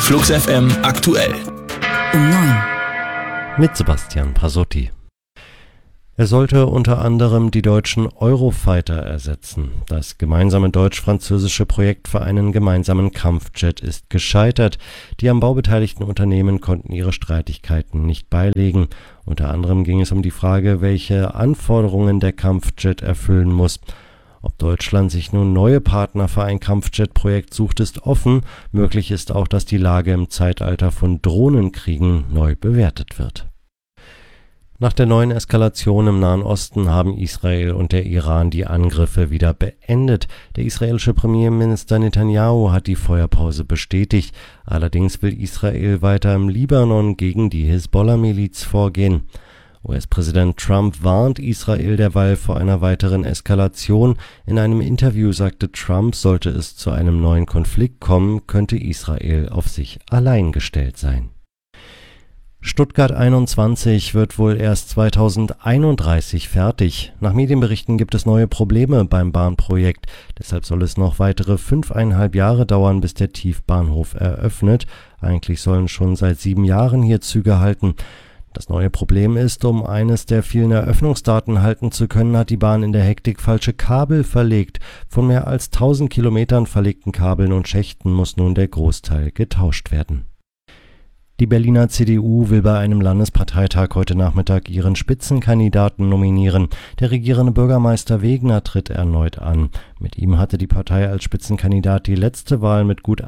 Flux FM aktuell. Um 9. Mit Sebastian Prasotti. Er sollte unter anderem die deutschen Eurofighter ersetzen. Das gemeinsame deutsch-französische Projekt für einen gemeinsamen Kampfjet ist gescheitert. Die am Bau beteiligten Unternehmen konnten ihre Streitigkeiten nicht beilegen. Unter anderem ging es um die Frage, welche Anforderungen der Kampfjet erfüllen muss. Ob Deutschland sich nun neue Partner für ein Kampfjet-Projekt sucht, ist offen. Möglich ist auch, dass die Lage im Zeitalter von Drohnenkriegen neu bewertet wird. Nach der neuen Eskalation im Nahen Osten haben Israel und der Iran die Angriffe wieder beendet. Der israelische Premierminister Netanyahu hat die Feuerpause bestätigt. Allerdings will Israel weiter im Libanon gegen die Hisbollah-Miliz vorgehen. US-Präsident Trump warnt Israel derweil vor einer weiteren Eskalation. In einem Interview sagte Trump, sollte es zu einem neuen Konflikt kommen, könnte Israel auf sich allein gestellt sein. Stuttgart 21 wird wohl erst 2031 fertig. Nach Medienberichten gibt es neue Probleme beim Bahnprojekt. Deshalb soll es noch weitere 5,5 Jahre dauern, bis der Tiefbahnhof eröffnet. Eigentlich sollen schon seit 7 Jahren hier Züge halten. Das neue Problem ist, um eines der vielen Eröffnungsdaten halten zu können, hat die Bahn in der Hektik falsche Kabel verlegt. Von mehr als 1000 Kilometern verlegten Kabeln und Schächten muss nun der Großteil getauscht werden. Die Berliner CDU will bei einem Landesparteitag heute Nachmittag ihren Spitzenkandidaten nominieren. Der regierende Bürgermeister Wegner tritt erneut an. Mit ihm hatte die Partei als Spitzenkandidat die letzte Wahl mit gut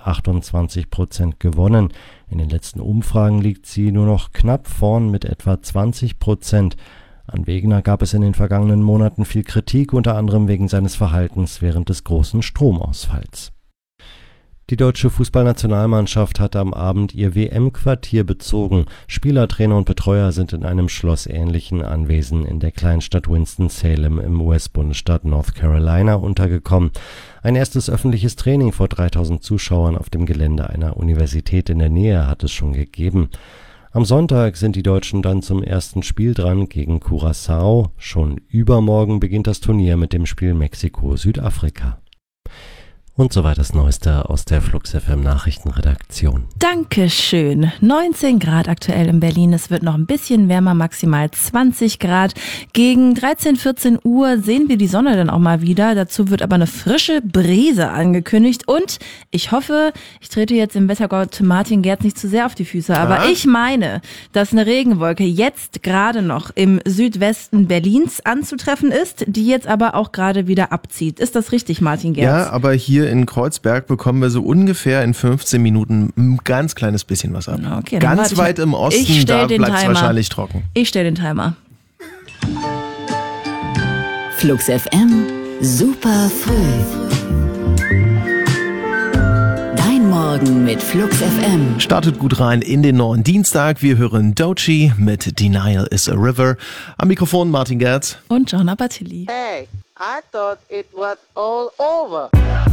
28% gewonnen. In den letzten Umfragen liegt sie nur noch knapp vorn mit etwa 20%. An Wegner gab es in den vergangenen Monaten viel Kritik, unter anderem wegen seines Verhaltens während des großen Stromausfalls. Die deutsche Fußballnationalmannschaft hat am Abend ihr WM-Quartier bezogen. Spieler, Trainer und Betreuer sind in einem schlossähnlichen Anwesen in der Kleinstadt Winston-Salem im US-Bundesstaat North Carolina untergekommen. Ein erstes öffentliches Training vor 3000 Zuschauern auf dem Gelände einer Universität in der Nähe hat es schon gegeben. Am Sonntag sind die Deutschen dann zum ersten Spiel dran gegen Curaçao. Schon übermorgen beginnt das Turnier mit dem Spiel Mexiko-Südafrika. Und soweit das Neueste aus der Flux FM Nachrichtenredaktion. Dankeschön. 19 Grad aktuell in Berlin. Es wird noch ein bisschen wärmer, maximal 20 Grad. Gegen 13, 14 Uhr sehen wir die Sonne dann auch mal wieder. Dazu wird aber eine frische Brise angekündigt. Und ich hoffe, ich trete jetzt dem Wettergott Martin Gerz nicht zu sehr auf die Füße. Aber ich meine, dass eine Regenwolke jetzt gerade noch im Südwesten Berlins anzutreffen ist, die jetzt aber auch gerade wieder abzieht. Ist das richtig, Martin Gerz? Ja, aber hier in Kreuzberg bekommen wir so ungefähr in 15 Minuten ein ganz kleines bisschen was ab. Okay, ganz weit im Osten, da bleibt es wahrscheinlich trocken. Ich stelle den Timer. Flux FM, super früh. Dein Morgen mit Flux FM. Startet gut rein in den neuen Dienstag. Wir hören Doechii mit Denial is a River. Am Mikrofon Martin Gerz. Und John Abatilli. Hey, I thought it was all over.